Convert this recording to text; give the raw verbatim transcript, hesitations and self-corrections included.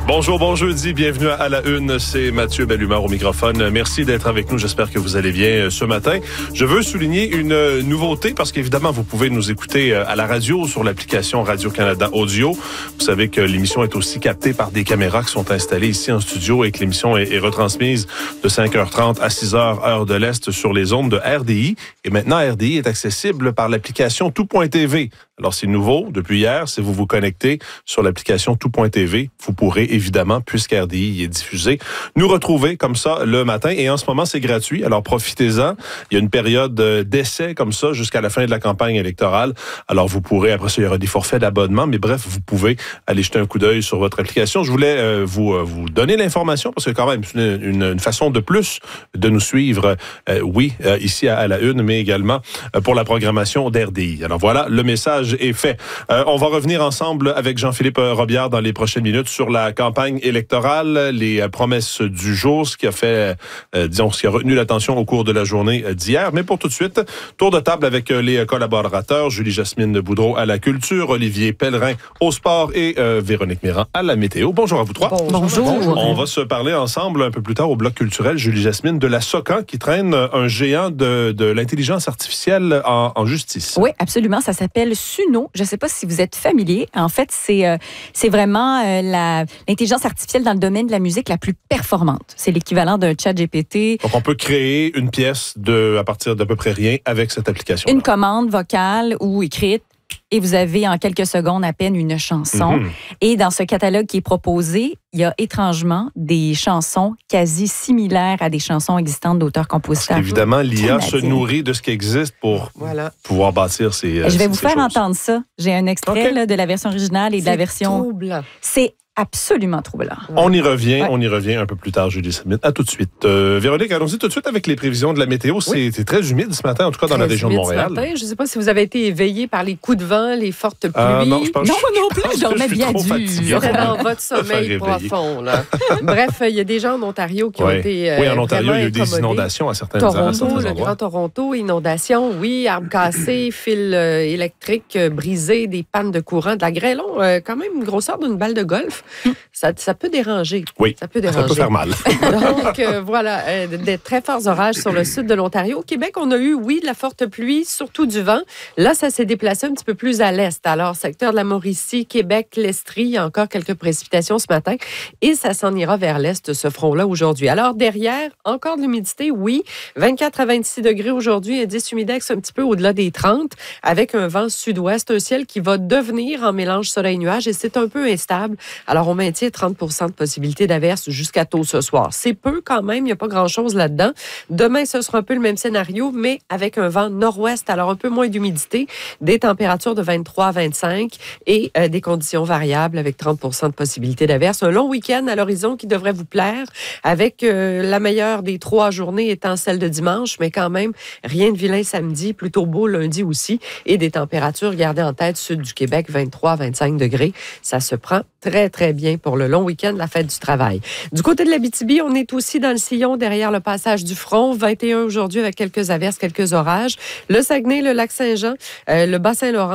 Bonjour, bon jeudi, bienvenue à la une, c'est Mathieu Bellumeur au microphone. Merci d'être avec nous, j'espère que vous allez bien ce matin. Je veux souligner une nouveauté parce qu'évidemment, vous pouvez nous écouter à la radio sur l'application Radio-Canada Audio. Vous savez que l'émission est aussi captée par des caméras qui sont installées ici en studio et que l'émission est, est retransmise de cinq heures trente à six heures, heure de l'Est, sur les ondes de R D I. Et maintenant, R D I est accessible par l'application tout point t v. Alors, c'est nouveau depuis hier. Si vous vous connectez sur l'application tout point t v, vous pourrez évidemment, puisque R D I y est diffusé, nous retrouver comme ça le matin. Et en ce moment, c'est gratuit. Alors, profitez-en. Il y a une période d'essai comme ça jusqu'à la fin de la campagne électorale. Alors, vous pourrez, après ça, il y aura des forfaits d'abonnement. Mais bref, vous pouvez aller jeter un coup d'œil sur votre application. Je voulais euh, vous, euh, vous donner l'information parce que quand même, c'est une, une, une façon de plus de nous suivre, euh, oui, euh, ici à, à la une, mais également euh, pour la programmation d'R D I. Alors voilà, le message est fait. Euh, on va revenir ensemble avec Jean-Philippe Robillard dans les prochaines minutes sur la campagne électorale, les euh, promesses du jour, ce qui a fait, euh, disons, ce qui a retenu l'attention au cours de la journée euh, d'hier. Mais pour tout de suite, tour de table avec euh, les collaborateurs, Julie-Jasmine Boudreau à la culture, Olivier Pellerin au sport et euh, Véronique Mirand à la météo. Bonjour à vous trois. Bonjour. Bonjour. On va se parler ensemble un peu plus tard au bloc culturel, Julie-Jasmine, de la SOCAN qui traîne un géant de, de l'intelligence artificielle en, en justice. Oui, absolument. Ça s'appelle Suno. Je ne sais pas si vous êtes familier. En fait, c'est, euh, c'est vraiment euh, la, l'intelligence artificielle dans le domaine de la musique la plus performante. C'est l'équivalent d'un chat G P T. Donc, on peut créer une pièce de, à partir d'à peu près rien avec cette application. Une commande vocale ou écrite. Et vous avez en quelques secondes à peine une chanson. Mm-hmm. Et dans ce catalogue qui est proposé, il y a étrangement des chansons quasi similaires à des chansons existantes d'auteurs-compositeurs. Évidemment, l'I A se nourrit de ce qui existe pour voilà. pouvoir bâtir ces Je vais vous ces faire choses. entendre ça. J'ai un extrait okay. là, de la version originale et de C'est la version... troublant. C'est absolument troublant. Ouais. On y revient, ouais. on y revient un peu plus tard, Julie Jasmine. À tout de suite. Euh, Véronique, allons-y tout de suite avec les prévisions de la météo. C'est, oui. c'est très humide ce matin, en tout cas très dans la région de Montréal. Ce matin. Je ne sais pas si vous avez été éveillé par les coups de vent, les fortes pluies. Euh, non, je pense, non, non plus, je dormais bien dur. C'était dans votre sommeil profond. Là. Bref, il y a des gens en Ontario qui ouais. ont été euh, Oui, en Ontario, il y a eu incommodés. des inondations à certains, Toronto, à certains le endroits. Grand Toronto, inondations, oui, arbres cassés, fils euh, électriques euh, brisés, des pannes de courant, de la grêlon, euh, quand même une grosseur d'une balle de golf. ça, ça peut déranger. Oui, ça peut déranger. Ça peut faire mal. Donc, euh, voilà, euh, des très forts orages sur le sud de l'Ontario. Au Québec, on a eu, oui, de la forte pluie, surtout du vent. Là, ça s'est déplacé un petit peu plus à l'est. Alors, secteur de la Mauricie, Québec, l'Estrie, il y a encore quelques précipitations ce matin. Et ça s'en ira vers l'est, ce front-là, aujourd'hui. Alors, derrière, encore de l'humidité, oui. vingt-quatre à vingt-six degrés aujourd'hui, indice humidex un petit peu au-delà des trente, avec un vent sud-ouest, un ciel qui va devenir en mélange soleil-nuage. Et c'est un peu instable. Alors, on maintient trente pour cent de possibilité d'averse jusqu'à tôt ce soir. C'est peu quand même, il n'y a pas grand-chose là-dedans. Demain, ce sera un peu le même scénario, mais avec un vent nord-ouest, alors un peu moins d'humidité, des températures de vingt-trois à vingt-cinq et euh, des conditions variables avec trente pour cent de possibilité d'averse. Un long week-end à l'horizon qui devrait vous plaire, avec euh, la meilleure des trois journées étant celle de dimanche, mais quand même, rien de vilain samedi, plutôt beau lundi aussi, et des températures, gardez en tête, sud du Québec, vingt-trois à vingt-cinq degrés. Ça se prend très, très bien pour le long week-end, la fête du travail. Du côté de l'Abitibi, on est aussi dans le sillon derrière le passage du front. vingt et un aujourd'hui avec quelques averses, quelques orages. Le Saguenay, le Lac-Saint-Jean, euh, le Bas-Saint-Laurent,